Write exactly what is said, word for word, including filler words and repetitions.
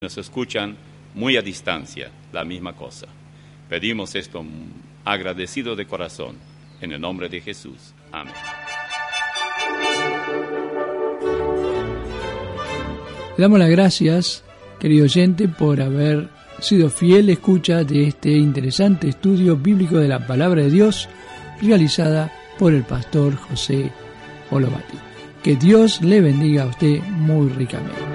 nos escuchan muy a distancia, la misma cosa. Pedimos esto agradecido de corazón, en el nombre de Jesús. Amén. Le damos las gracias, querido oyente, por haber sido fiel escucha de este interesante estudio bíblico de la Palabra de Dios, realizada por el pastor José Olovati. Que Dios le bendiga a usted muy ricamente.